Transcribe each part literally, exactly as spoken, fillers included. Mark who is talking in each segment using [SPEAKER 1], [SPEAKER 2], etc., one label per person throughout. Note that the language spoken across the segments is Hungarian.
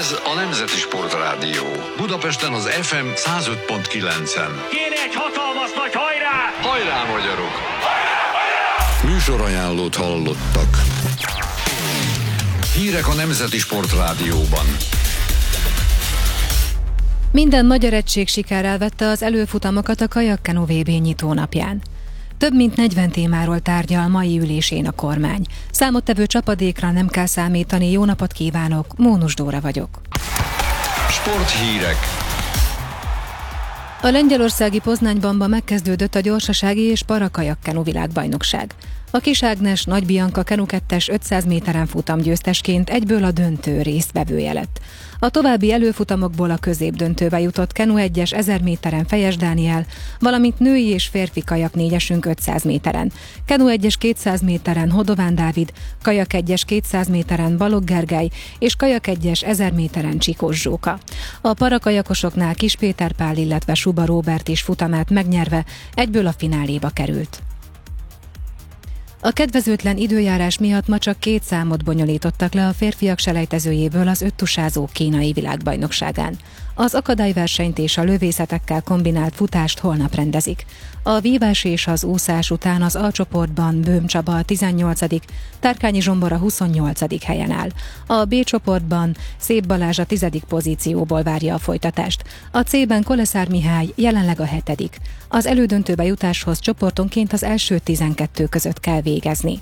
[SPEAKER 1] Ez a Nemzeti Sportrádió. Budapesten az ef em száz öt pont kilencen.
[SPEAKER 2] Kéne egy hatalmas nagy hajrá!
[SPEAKER 1] Hajrá, magyarok!
[SPEAKER 2] Hajrá, hajrá!
[SPEAKER 1] Műsorajánlót hallottak. Hírek a Nemzeti Sportrádióban.
[SPEAKER 3] Minden magyar egység sikerrel vette az előfutamokat a Kajak-Kenu vé bé nyitónapján. Több mint negyven témáról tárgyal mai ülésén a kormány. Számottevő csapadékra nem kell számítani, jó napot kívánok, Mónus Dóra vagyok.
[SPEAKER 1] Sporthírek.
[SPEAKER 3] A lengyelországi Poznányban megkezdődött a gyorsasági és para-Kajak-Kenu világbajnokság. A Kis Ágnes Nagy Bianca Kenu kettes ötszáz méteren futam győztesként egyből a döntő résztvevője lett. A további előfutamokból a középdöntőbe jutott Kenu egyes ezer méteren Fejes Dániel, valamint női és férfi kajak négyesünk ötszáz méteren. Kenu egyes kétszáz méteren Hodován Dávid, kajak egyes kétszáz méteren Balogh Gergely és kajak egyes ezer méteren Csikós Zsóka. A parakajakosoknál Kis Péter Pál, illetve Suba Róbert is futamát megnyerve egyből a fináléba került. A kedvezőtlen időjárás miatt ma csak két számot bonyolítottak le a férfiak selejtezőjéből az öttusázó kínai világbajnokságán. Az akadályversenyt és a lövészetekkel kombinált futást holnap rendezik. A vívás és az úszás után az A csoportban Böhm Csaba a tizennyolcadik, Tárkányi Zsombor a huszonnyolcadik helyen áll. A B csoportban Szép Balázs a tizedik pozícióból várja a folytatást. A C-ben Koleszár Mihály jelenleg a hetedik. Az elődöntőbe jutáshoz csoportonként az első tizenkettő között kell végezni.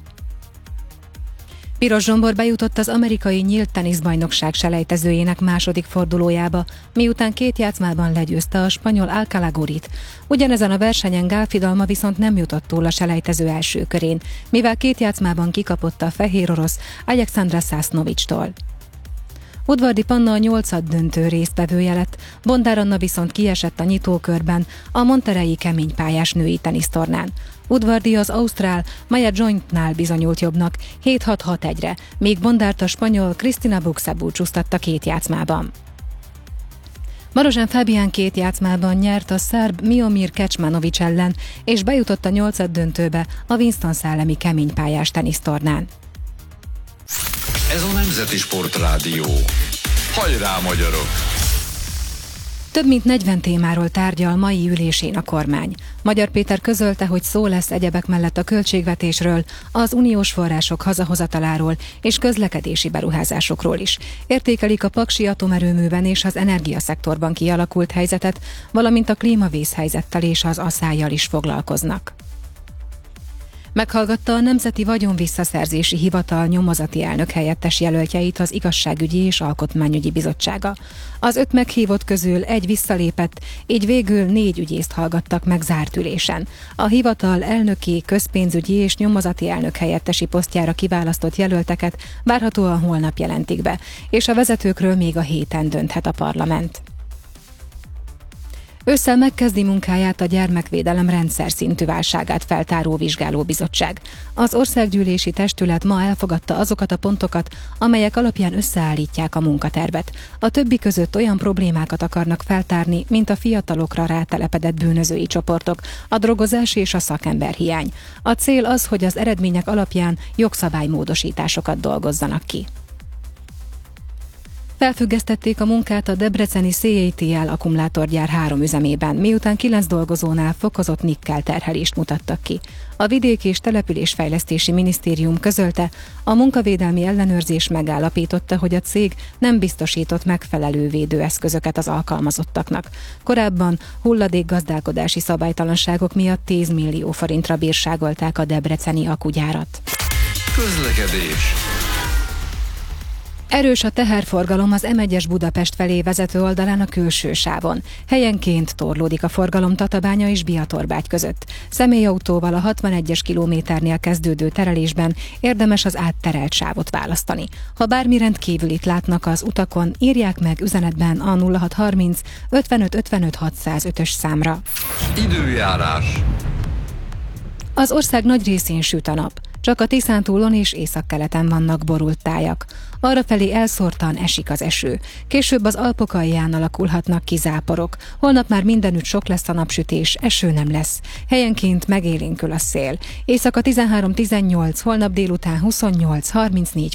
[SPEAKER 3] Piros Zsombor bejutott az amerikai nyílt teniszbajnokság selejtezőjének második fordulójába, miután két játszmában legyőzte a spanyol Alcalá Gurit. Ugyanezen a versenyen Gál Fidalma viszont nem jutott túl a selejtező első körén, mivel két játszmában kikapott a fehér orosz Alexandra Sasnovicstól. Udvardi Panna a nyolcad döntő résztvevője lett, Bondár Anna viszont kiesett a nyitókörben a monterreyi keménypályás női tenisztornán. Udvardi az ausztrál Maja Jointnál bizonyult jobbnak hét hat hat egyre, míg Bondárt a spanyol Cristina Buxa búcsúztatta két játszmában. Marozsán Fábián két játszmában nyert a szerb Miomir Kecmanovic ellen, és bejutott a nyolcad döntőbe a Winston-salemi keménypályás tenisztornán.
[SPEAKER 1] Ez a Nemzeti Sportrádió. Hajrá, magyarok!
[SPEAKER 3] Több mint negyven témáról tárgyal mai ülésén a kormány. Magyar Péter közölte, hogy szó lesz egyebek mellett a költségvetésről, az uniós források hazahozataláról és közlekedési beruházásokról is. Értékelik a paksi atomerőműben és az energiaszektorban kialakult helyzetet, valamint a klímavészhelyzettel és az aszályjal is foglalkoznak. Meghallgatta a Nemzeti Vagyonvisszaszerzési Hivatal nyomozati elnök helyettes jelöltjeit az Igazságügyi és Alkotmányügyi Bizottsága. Az öt meghívott közül egy visszalépett, így végül négy ügyészt hallgattak meg zárt ülésen. A hivatal elnöki, közpénzügyi és nyomozati elnök helyettesi posztjára kiválasztott jelölteket várhatóan holnap jelentik be, és a vezetőkről még a héten dönthet a parlament. Ősszel megkezdi munkáját a gyermekvédelem rendszer szintű válságát feltáró vizsgálóbizottság. Az országgyűlési testület ma elfogadta azokat a pontokat, amelyek alapján összeállítják a munkatervet. A többi között olyan problémákat akarnak feltárni, mint a fiatalokra rátelepedett bűnözői csoportok, a drogozás és a szakemberhiány. A cél az, hogy az eredmények alapján jogszabálymódosításokat dolgozzanak ki. Felfüggesztették a munkát a debreceni cé á té el akkumulátorgyár három üzemében, miután kilenc dolgozónál fokozott nikkel terhelést mutattak ki. A Vidék- és Településfejlesztési Minisztérium közölte, a munkavédelmi ellenőrzés megállapította, hogy a cég nem biztosított megfelelő védőeszközöket az alkalmazottaknak. Korábban hulladékgazdálkodási szabálytalanságok miatt tíz millió forintra bírságolták a debreceni akugyárat.
[SPEAKER 1] Közlekedés.
[SPEAKER 3] Erős a teherforgalom az em egyes Budapest felé vezető oldalán a külső sávon. Helyenként torlódik a forgalom Tatabánya és Biatorbágy között. Személyautóval a hatvanegyes kilométernél kezdődő terelésben érdemes az átterelt sávot választani. Ha bármi rendkívülit látnak az utakon, írják meg üzenetben a nulla hat harminc ötvenöt ötvenöt hatszázötös számra.
[SPEAKER 1] Időjárás.
[SPEAKER 3] Az ország nagy részén süt a nap. Csak a Tiszántúlon és északkeleten vannak borult tájak. Arrafelé elszórtan esik az eső. Később az Alpok alján alakulhatnak ki záporok. Holnap már mindenütt sok lesz a napsütés, eső nem lesz. Helyenként megélénkül a szél. Éjszaka tizenhárom tizennyolc, holnap délután huszonnyolc harmincnégy